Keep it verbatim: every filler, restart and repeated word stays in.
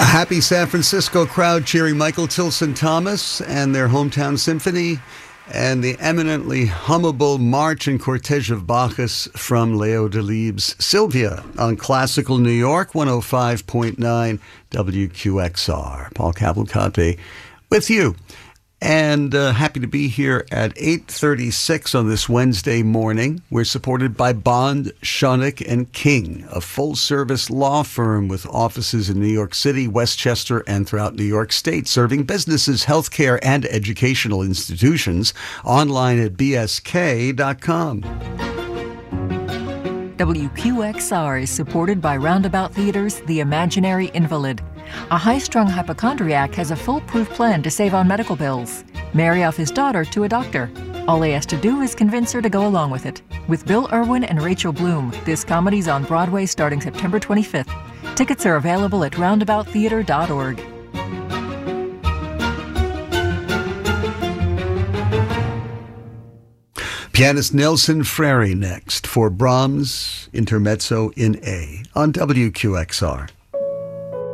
A happy San Francisco crowd cheering Michael Tilson Thomas and their hometown symphony, and the eminently hummable march and cortege of Bacchus from Leo Delibes' Sylvia on Classical New York, one oh five point nine W Q X R. Paul Cavalcante with you. And uh, happy to be here at eight thirty-six on this Wednesday morning. We're supported by Bond, Schoeneck and King, a full-service law firm with offices in New York City, Westchester, and throughout New York State, serving businesses, healthcare, and educational institutions. Online at b s k dot com. W Q X R is supported by Roundabout Theater's The Imaginary Invalid. A high-strung hypochondriac has a foolproof plan to save on medical bills. Marry off his daughter to a doctor. All he has to do is convince her to go along with it. With Bill Irwin and Rachel Bloom, this comedy's on Broadway starting September twenty-fifth. Tickets are available at roundabout theater dot org. Pianist Nelson Frary next for Brahms Intermezzo in A on W Q X R.